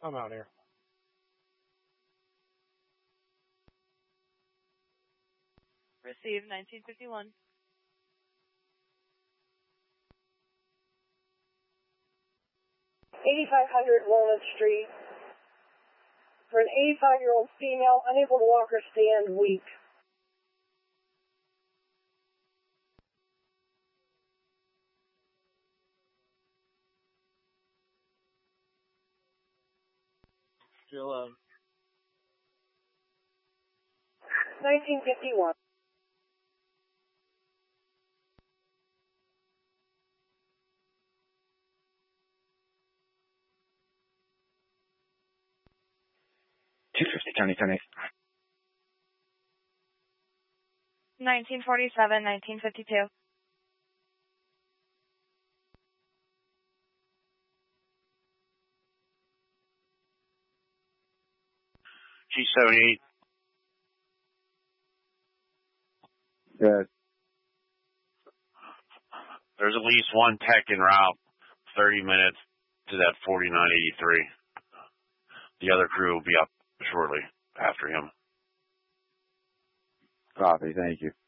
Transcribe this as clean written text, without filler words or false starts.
I'm out here. Receive 1951. 8500 Walnut Street. For an 85-year-old female unable to walk or stand, weak. Still 1951. County 10-8. 1947, 1952. G78. Good. There's at least one tech en route, 30 minutes to that 4983. The other crew will be up shortly after him. Copy. Thank you.